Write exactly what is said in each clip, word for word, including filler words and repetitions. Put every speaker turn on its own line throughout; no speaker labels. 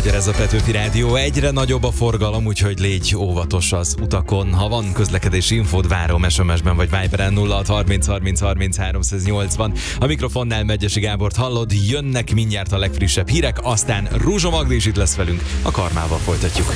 Magyar ez a Petőfi Rádió. Egyre nagyobb a forgalom, úgyhogy légy óvatos az utakon. Ha van közlekedési infód, várom es em es-ben vagy Viberen nulla hat harminc harminc harminc háromszáznyolcvan. A mikrofonnál Megyesi Gábort hallod, jönnek mindjárt a legfrissebb hírek, aztán Rúzsa Magdi is itt lesz velünk. A Karmával folytatjuk.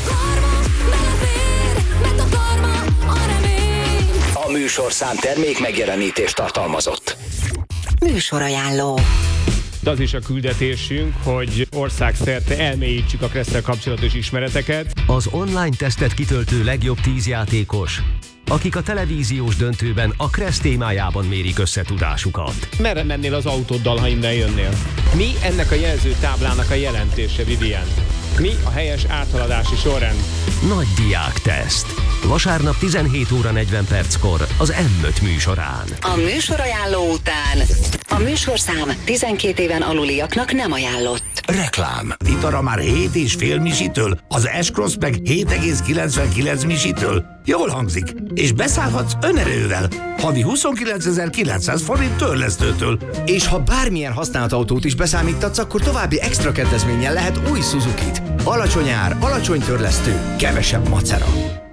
A műsorszám termék megjelenítést tartalmazott.
Műsorajánló.
De az is a küldetésünk, hogy országszerte elmélyítsük a Kressz-tel kapcsolatos ismereteket.
Az online tesztet kitöltő legjobb tíz játékos, akik a televíziós döntőben a Kressz témájában mérik össze tudásukat.
Merre mennél az autóddal, ha innen jönnél? Mi ennek a jelzőtáblának a jelentése, Vivian? Mi a helyes áthaladási sorrend?
Nagy diákteszt. Vasárnap tizenhét óra negyven perckor az em öt műsorán.
A műsorajánló után a műsorszám tizenkét éven aluliaknak nem ajánlott.
Reklám.
Litara már hét és fél misitől, az S-Cross meg hét egész kilencvenkilenc misitől. Jól hangzik, és beszállhatsz önerővel. Havi huszonkilencezer-kilencszáz forint törlesztőtől.
És ha bármilyen használt autót is beszámítatsz, akkor további extra kedvezménnyel lehet új Suzukit. Alacsony ár, alacsony törlesztő, kevesebb macera.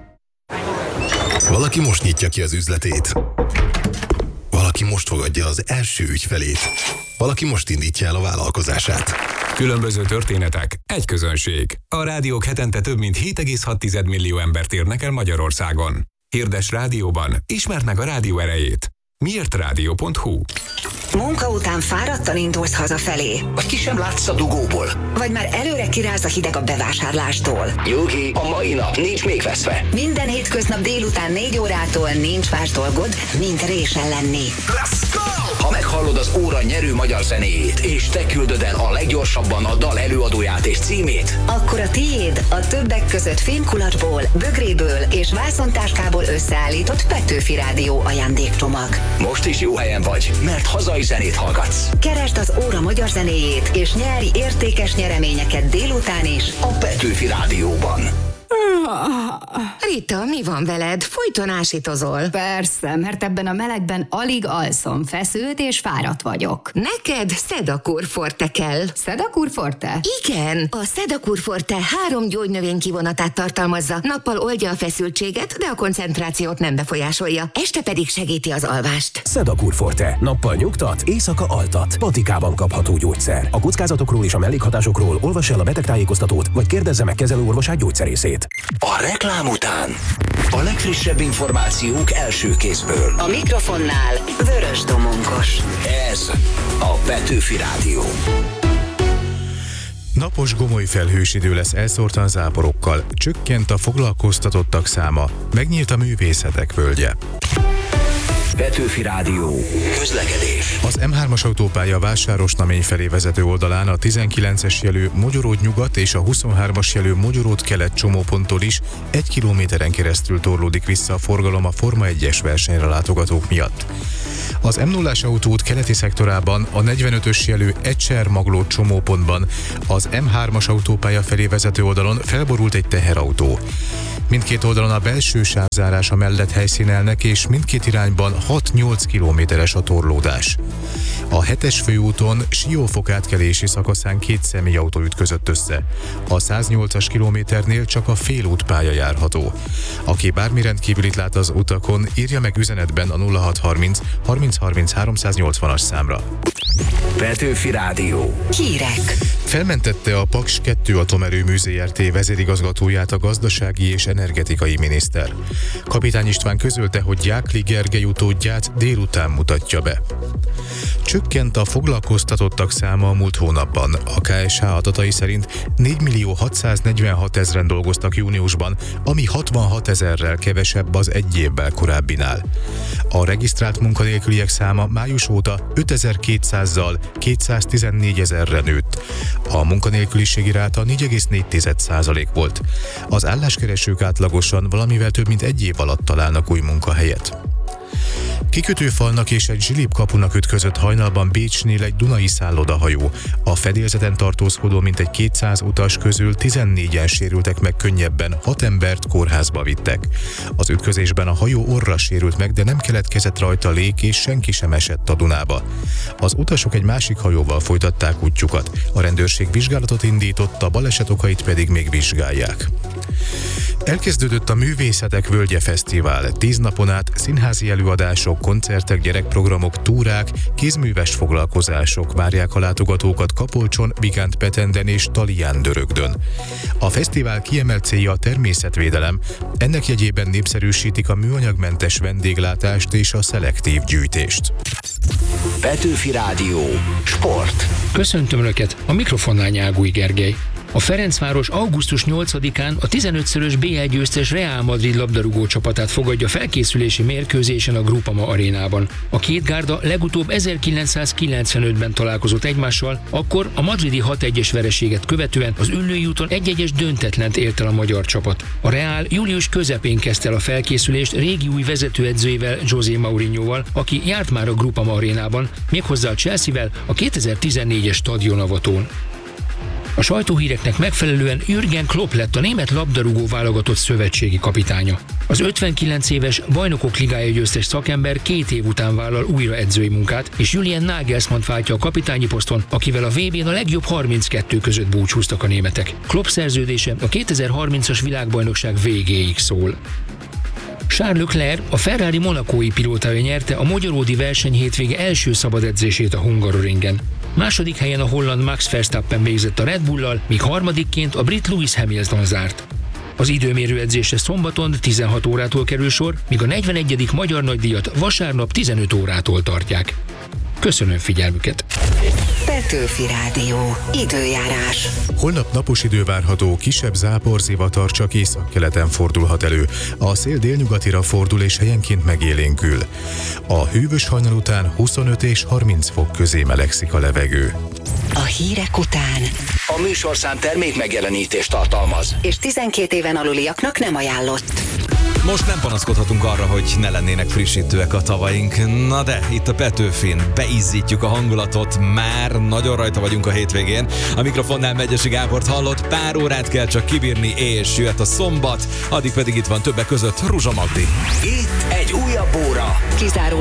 Valaki most nyitja ki az üzletét. Valaki most fogadja az első ügyfelét. Valaki most indítja el a vállalkozását.
Különböző történetek, egy közönség. A rádiók hetente több mint hét egész hat millió embert érnek el Magyarországon. Hirdes rádióban, ismerd meg a rádió erejét. miért rádió pont hu.
Munka után fáradtan indulsz hazafelé.
Vagy ki sem látsz a dugóból.
Vagy már előre kiráz a hideg a bevásárlástól.
Nyugi, a mai nap nincs még veszve.
Minden hétköznap délután négy órától nincs más dolgod, mint résen lenni.
Let's go! Ha meghallod az óra nyerő magyar zenéjét, és te küldöd el a leggyorsabban a dal előadóját és címét,
akkor a tiéd a többek között fémkulacsból, bögréből és vászontáskából összeállított Petőfi Rádió ajándékcsomag.
Most is jó helyen vagy, mert hazai zenét hallgatsz.
Keresd az óra magyar zenéjét, és nyerj értékes nyereményeket délután is
a Petőfi Rádióban.
Rita, mi van veled? Folyton ásítozol.
Persze, mert ebben a melegben alig alszom, feszült és fáradt vagyok.
Neked Sedakur Forte kell.
Sedakur Forte?
Igen, a Sedakur Forte három gyógynövény kivonatát tartalmazza. Nappal oldja a feszültséget, de a koncentrációt nem befolyásolja. Este pedig segíti az alvást.
Sedakur Forte. Nappal nyugtat, éjszaka altat. Patikában kapható gyógyszer. A kockázatokról és a mellékhatásokról olvassa el a betegtájékoztatót, vagy kérdezze meg kezelőorvosát gyógyszerészét.
A reklám után a legfrissebb információk első kézből.
A mikrofonnál Vörös Domonkos.
Ez a Petőfi Rádió.
Napos, gomoly felhős idő lesz elszórtan záporokkal, csökkent a foglalkoztatottak száma, megnyílt a művészetek völgye.
Petőfi Rádió. Közlekedés.
Az em hármas autópálya Vásárosnamény felé vezető oldalán a tizenkilences jelű Mogyoród nyugat és a huszonhármas jelű Mogyoród kelet csomóponttól is egy kilométeren keresztül torlódik vissza a forgalom a Forma egyes versenyre látogatók miatt. Az em nullás autóút keleti szektorában a negyvenötös jelű Ecser-Maglód csomópontban az em hármas autópálya felé vezető oldalon felborult egy teherautó. Mindkét oldalon a belső sávzárása mellett helyszínelnek, és mindkét irányban hat-nyolc kilométeres a torlódás. A hetes főúton Siófok átkelési szakaszán két személyautó ütközött össze. A száznyolcas kilométernél csak a félútpálya járható. Aki bármi rendkívülit lát az utakon, írja meg üzenetben a nulla hat harminc harminc harminc háromszáznyolcvanas számra.
Petőfi Rádió.
Hírek.
Felmentette a Paks kettő atomerőmű zé er té vezérigazgatóját a gazdasági és energetikai miniszter. Kapitány István közölte, hogy Gyákli Gergely utódját délután mutatja be. Csökkent a foglalkoztatottak száma a múlt hónapban. A ká es há adatai szerint négymillió hatszáznegyvenhat ezren dolgoztak júniusban, ami hatvanhat ezerrel kevesebb az egy évvel korábbinál. A regisztrált munkanélküliek száma május óta ötezer-kétszázzal kétszáztizennégy ezerre nőtt. A munkanélküliségi ráta négy egész négy százalék volt. Az álláskeresők átlagosan valamivel több mint egy év alatt találnak új munkahelyet. Kikötőfalnak és egy zsilipkapunak ütközött hajnalban Bécsnél egy dunai szállodahajó. A fedélzeten tartózkodó mintegy kétszáz utas közül tizennégyen sérültek meg könnyebben, hat embert kórházba vittek. Az ütközésben a hajó orra sérült meg, de nem keletkezett rajta lég, és senki sem esett a Dunába. Az utasok egy másik hajóval folytatták útjukat. A rendőrség vizsgálatot indított, a baleset okait pedig még vizsgálják. Elkezdődött a Művészetek Völgye Fesztivál. Tíz napon át színházi előadások, koncertek, gyerekprogramok, túrák, kézműves foglalkozások várják a látogatókat Kapolcson, Vigánt-Petenden és Talián-Dörögdön. A fesztivál kiemelt célja a természetvédelem, ennek jegyében népszerűsítik a műanyagmentes vendéglátást és a szelektív gyűjtést.
Petőfi Rádió. Sport.
Köszöntöm Önöket, a mikrofonnál Nyágúj Gergely. A Ferencváros augusztus nyolcadikán a tizenötszörös bé egy győztes Real Madrid labdarúgó csapatát fogadja felkészülési mérkőzésen a Groupama arénában. A két gárda legutóbb ezerkilencszázkilencvenötben találkozott egymással, akkor a madridi hat egyes vereséget követően az Üllői úton egy-egyes döntetlent ért el a magyar csapat. A Real július közepén kezdte el a felkészülést régi új vezetőedzőjével, José Mourinhoval, aki járt már a Groupama arénában, méghozzá a Chelsea-vel a kétezer-tizennégyes stadionavatón. A sajtóhíreknek megfelelően Jürgen Klopp lett a német labdarúgó válogatott szövetségi kapitánya. Az ötvenkilenc éves Bajnokok Ligája győztes szakember két év után vállal újra edzői munkát, és Julian Nagelsmann váltja a kapitányi poszton, akivel a vé bén a legjobb harminckettő között búcsúztak a németek. Klopp szerződése a kétezer-harmincas világbajnokság végéig szól. Charles Leclerc, a Ferrari monakói pilótája nyerte a magyaródi verseny hétvége első szabad edzését a Hungaroringen. Második helyen a holland Max Verstappen végzett a Red Bull-lal, míg harmadikként a brit Lewis Hamilton zárt. Az időmérő edzésre szombaton tizenhat órától kerül sor, míg a negyvenegyedik magyar nagydíjat vasárnap tizenöt órától tartják. Köszönöm figyelmüket!
Petőfi Rádió. Időjárás.
Holnap napos idő várható, kisebb záporzivatar csak északkeleten fordulhat elő. A szél délnyugatira fordul és helyenként megélénkül. A hűvös hajnal után huszonöt és harminc fok közé melegszik a levegő.
A hírek után.
A műsorszám termék megjelenítést tartalmaz.
És tizenkét éven aluliaknak nem ajánlott.
Most nem panaszkodhatunk arra, hogy ne lennének frissítőek a tavaink. Na de, itt a Petőfin beizzítjuk a hangulatot, már nagyon rajta vagyunk a hétvégén. A mikrofonnál Megyesi Gábort hallott, pár órát kell csak kibírni, és jöhet a szombat, addig pedig itt van többek között Ruzsa Magdi.
Itt egy újabb óra.
Kizáró